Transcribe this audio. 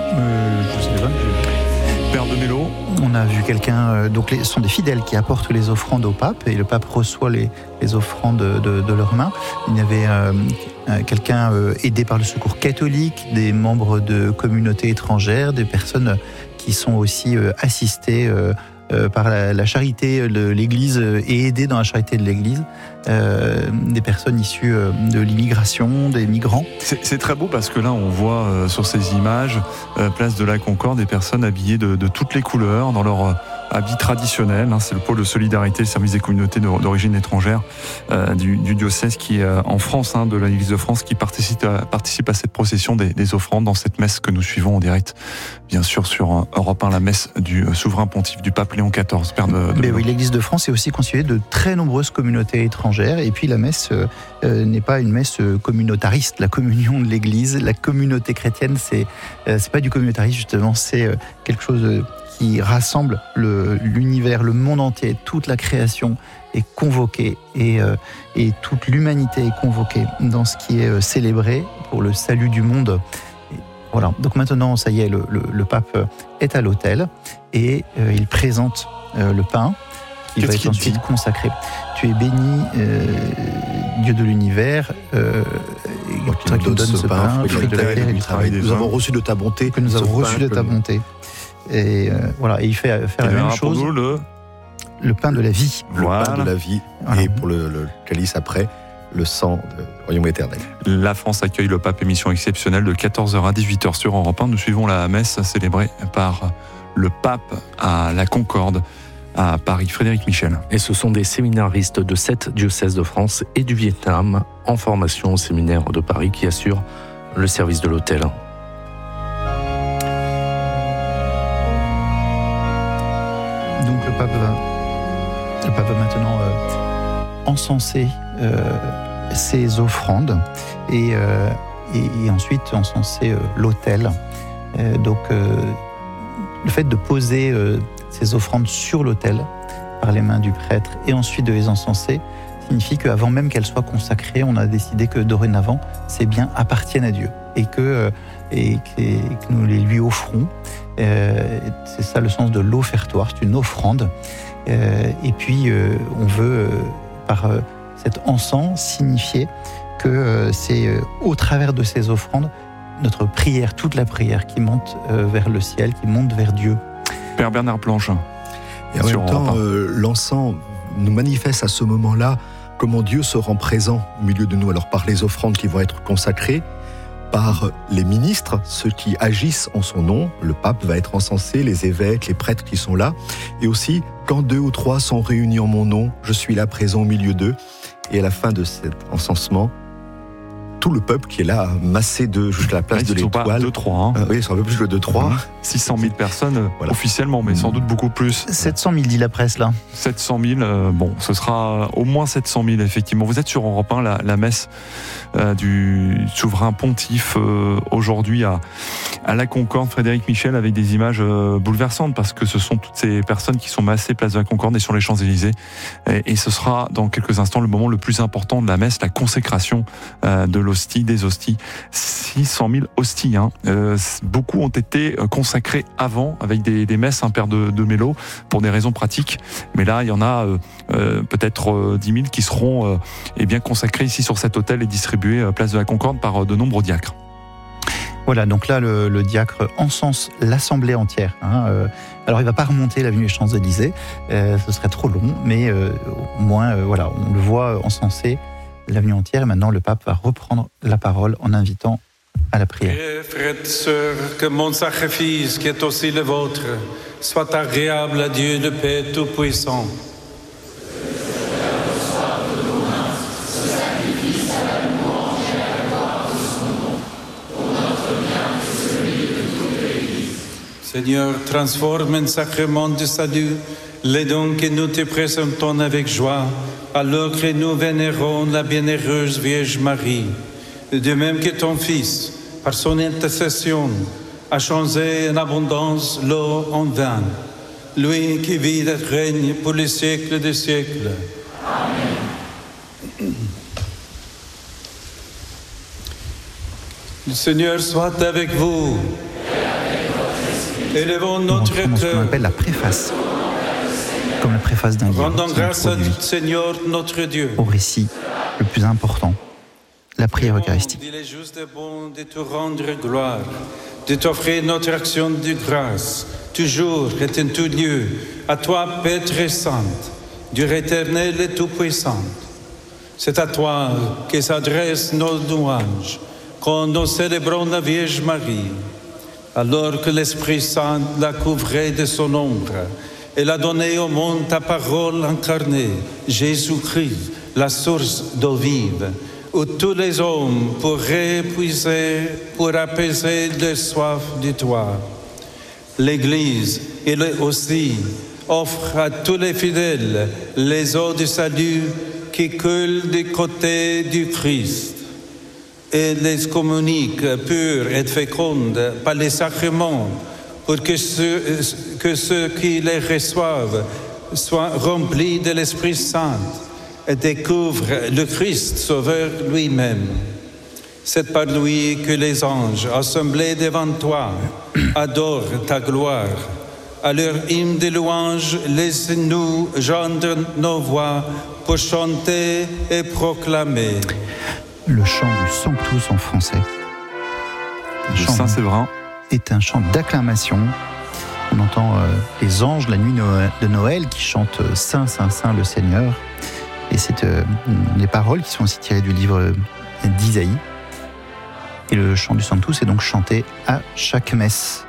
Je sais pas. Père de Mello. On a vu quelqu'un, donc ce sont des fidèles qui apportent les offrandes au pape et le pape reçoit les offrandes de leurs mains. Il y avait quelqu'un aidé par le Secours catholique, des membres de communautés étrangères, des personnes qui sont aussi assistées par la charité de l'Église et aidées dans la charité de l'Église, des personnes issues de l'immigration, des migrants. C'est très beau parce que là on voit sur ces images, place de la Concorde, des personnes habillées de toutes les couleurs, dans leur habits traditionnels. C'est le pôle de solidarité, le service des communautés d'origine étrangère du diocèse qui est en France, de l'Église de France, qui participe à cette procession des offrandes dans cette messe que nous suivons en direct, bien sûr sur Europe 1, la messe du souverain pontife du pape Léon XIV. Père Mais oui, l'Église de France est aussi constituée de très nombreuses communautés étrangères, et puis la messe n'est pas une messe communautariste. La communion de l'Église, la communauté chrétienne, c'est pas du communautarisme justement, c'est quelque chose qui rassemble l'univers, le monde entier, toute la création est convoquée et toute l'humanité est convoquée dans ce qui est célébré pour le salut du monde. Et voilà. Donc maintenant, ça y est, le pape est à l'autel et il présente le pain qui va être ensuite consacré. Tu es béni, Dieu de l'univers, qui nous donne ce pain, fruit de la terre et du travail. Nous avons reçu de ta bonté. Que nous avons reçu de ta bonté. Et voilà, et il fait faire la même chose. Le pain de la vie. Le pain de la vie. Voilà. Et pour le calice après, le sang du royaume éternel. La France accueille le pape, émission exceptionnelle de 14h à 18h sur Europe 1. Nous suivons la messe célébrée par le pape à la Concorde à Paris. Frédéric Michel. Et ce sont des séminaristes de 7 diocèses de France et du Vietnam en formation au séminaire de Paris qui assurent le service de l'autel. Donc le pape va maintenant encenser ses offrandes et ensuite encenser l'autel. Donc le fait de poser ces offrandes sur l'autel par les mains du prêtre et ensuite de les encenser signifie qu'avant même qu'elles soient consacrées, on a décidé que dorénavant ces biens appartiennent à Dieu et que nous les lui offrons. C'est ça le sens de l'offertoire, c'est une offrande. Et puis on veut par cet encens signifier que c'est au travers de ces offrandes notre prière, toute la prière qui monte vers le ciel, qui monte vers Dieu. Père Bernard Planche. Et en même temps, l'encens nous manifeste à ce moment-là comment Dieu se rend présent au milieu de nous. Alors par les offrandes qui vont être consacrées, par les ministres, ceux qui agissent en son nom, le pape va être encensé, les évêques, les prêtres qui sont là, et aussi quand 2 ou 3 sont réunis en mon nom, je suis là présent au milieu d'eux. Et à la fin de cet encensement, tout le peuple qui est là, massé jusqu'à la place de l'Étoile. 2-3. Oui, c'est un peu plus de 2-3. 600 000 personnes officiellement, mais sans doute beaucoup plus. 700 000 dit la presse là. 700 000, ce sera au moins 700 000 effectivement. Vous êtes sur Europe 1, la messe du souverain pontife aujourd'hui à la Concorde, Frédéric Michel, avec des images bouleversantes parce que ce sont toutes ces personnes qui sont massées place de la Concorde et sur les Champs-Élysées. Et ce sera dans quelques instants le moment le plus important de la messe, la consécration de l'hostie, des hosties. 600 000 hosties. Beaucoup ont été consacrés avant avec des messes, Père de Mello, pour des raisons pratiques. Mais là, il y en a peut-être 10 000 qui seront consacrés ici sur cet autel et distribués place de la Concorde par de nombreux diacres. Voilà, donc là, le diacre encense l'assemblée entière. Alors, il ne va pas remonter l'avenue des Champs-Élysées, ce serait trop long, mais au moins, on le voit encenser l'avenue entière. Et maintenant, le pape va reprendre la parole en invitant à la prière. Frères et sœurs, que mon sacrifice, qui est aussi le vôtre, soit agréable à Dieu de paix tout-puissant. Seigneur, transforme en sacrement de salut les dons que nous te présentons avec joie, alors que nous vénérons la bienheureuse Vierge Marie. De même que ton Fils, par son intercession, a changé en abondance l'eau en vin. Lui qui vit et règne pour les siècles des siècles. Amen. Le Seigneur soit avec vous. élevons nous notre rentrons dans ce qu'on cœur. appelle la préface, comme la préface d'un livre Rendons qui grâce à introduit Seigneur notre Dieu. au récit le plus important, la prière eucharistique. Il est juste et bon de te rendre gloire, de t'offrir notre action de grâce, toujours et en tout lieu, à toi, Père très sainte, Dieu éternel et tout-puissant. C'est à toi que s'adressent nos louanges quand nous célébrons la Vierge Marie, alors que l'Esprit Saint la couvrait de son ombre. Elle a donné au monde ta parole incarnée, Jésus-Christ, la source d'eau vive, où tous les hommes pourraient puiser pour apaiser leur soif de toi. L'Église, elle aussi, offre à tous les fidèles les eaux du salut qui coulent du côté du Christ et les communique pures et fécondes par les sacrements pour que ceux qui les reçoivent soient remplis de l'Esprit Saint et découvrent le Christ Sauveur lui-même. C'est par lui que les anges, assemblés devant toi, adorent ta gloire. À leur hymne de louange, laisse-nous joindre nos voix pour chanter et proclamer. Le chant du Sanctus en français. Le Saint-Séverin est un chant d'acclamation. On entend les anges la nuit de Noël qui chantent Saint, Saint, Saint le Seigneur. Et c'est les paroles qui sont aussi tirées du livre d'Isaïe. Et le chant du Sanctus est donc chanté à chaque messe.